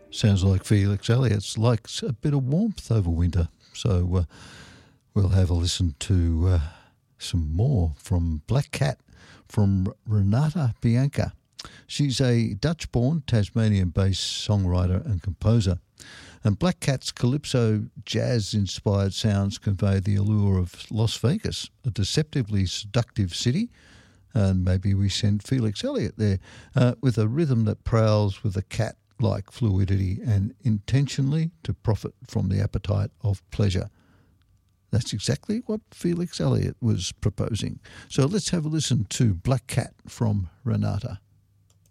Sounds like Felix Elliott likes a bit of warmth over winter. So we'll have a listen to some more from Black Cat from Renata Bianca. She's a Dutch-born, Tasmanian-based songwriter and composer. And Black Cat's calypso jazz-inspired sounds convey the allure of Las Vegas, a deceptively seductive city. And maybe we send Felix Elliott there with a rhythm that prowls with a cat-like fluidity and intentionally to profit from the appetite of pleasure. That's exactly what Felix Elliott was proposing. So let's have a listen to Black Cat from Renata.